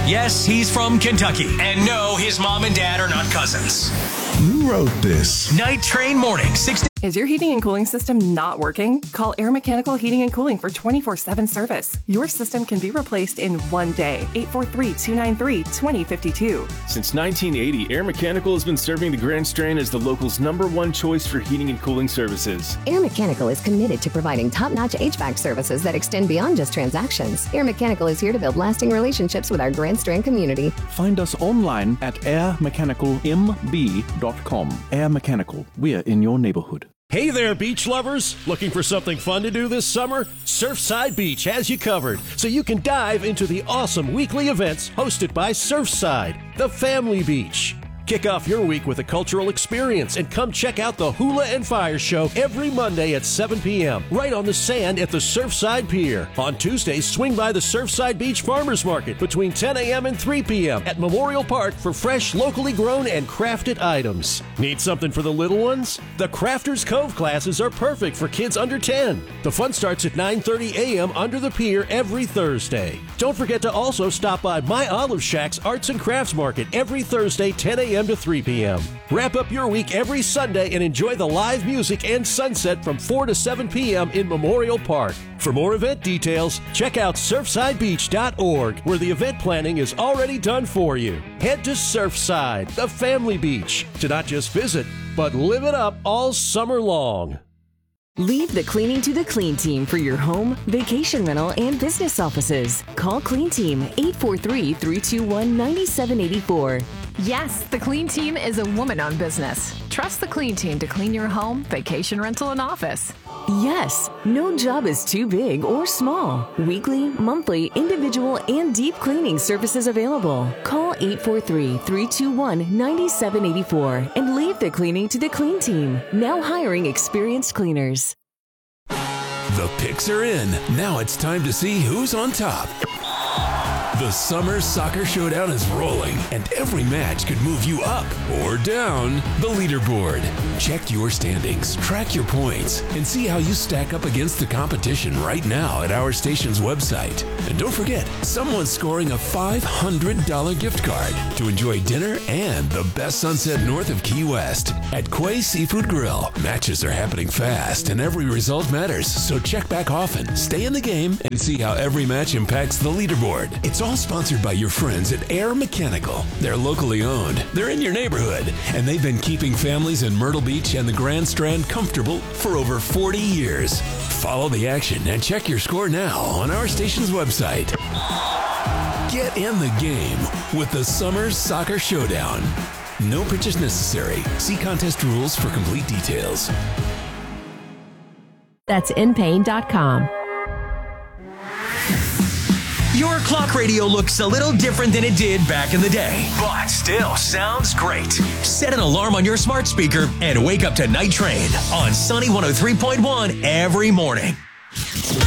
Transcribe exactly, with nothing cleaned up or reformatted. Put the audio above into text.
Yes, he's from Kentucky. And no, his mom and dad are not cousins. Who wrote this? Night Train Morning, six. Is your heating and cooling system not working? Call Air Mechanical Heating and Cooling for twenty-four seven service. Your system can be replaced in one day. eight four three, two nine three, two zero five two. Since nineteen eighty, Air Mechanical has been serving the Grand Strand as the local's number one choice for heating and cooling services. Air Mechanical is committed to providing top-notch H V A C services that extend beyond just transactions. Air Mechanical is here to build lasting relationships with our Grand Strand community. Find us online at air mechanical m b dot com. Air Mechanical, we're in your neighborhood. Hey there, beach lovers! Looking for something fun to do this summer? Surfside Beach has you covered, so you can dive into the awesome weekly events hosted by Surfside, the family beach. Kick off your week with a cultural experience and come check out the Hula and Fire Show every Monday at seven p.m. right on the sand at the Surfside Pier. On Tuesdays, swing by the Surfside Beach Farmers Market between ten a.m. and three p.m. at Memorial Park for fresh, locally grown and crafted items. Need something for the little ones? The Crafters Cove classes are perfect for kids under ten. The fun starts at nine thirty a.m. under the pier every Thursday. Don't forget to also stop by My Olive Shack's Arts and Crafts Market every Thursday, ten a.m. to three p.m. Wrap up your week every Sunday and enjoy the live music and sunset from four to seven p.m. in Memorial Park. For more event details, check out surfside beach dot org, where the event planning is already done for you. Head to Surfside, the family beach, to not just visit, but live it up all summer long. Leave the cleaning to the Clean Team for your home, vacation rental, and business offices. Call Clean Team eight four three, three two one, nine seven eight four. Yes, the Clean Team is a woman-owned business. Trust the Clean Team to clean your home, vacation rental, and office. Yes, no job is too big or small. Weekly, monthly, individual, and deep cleaning services available. Call eight four three, three two one, nine seven eight four and leave the cleaning to the Clean Team. Now hiring experienced cleaners. The picks are in. Now it's time to see who's on top. The Summer Soccer Showdown is rolling, and every match could move you up or down the leaderboard. Check your standings, track your points, and see how you stack up against the competition right now at our station's website. And don't forget, someone's scoring a five hundred dollars gift card to enjoy dinner and the best sunset north of Key West at Quay Seafood Grill. Matches are happening fast, and every result matters, so check back often, stay in the game, and see how every match impacts the leaderboard. It's all sponsored by your friends at Air Mechanical. They're locally owned, they're in your neighborhood, and they've been keeping families in Myrtle Beach and the Grand Strand comfortable for over forty years. Follow the action and check your score now on our station's website. Get in the game with the Summer Soccer Showdown. No pitches necessary. See contest rules for complete details. That's in pain dot com. Your clock radio looks a little different than it did back in the day, but still sounds great. Set an alarm on your smart speaker and wake up to Night Train on Sunny one oh three point one every morning.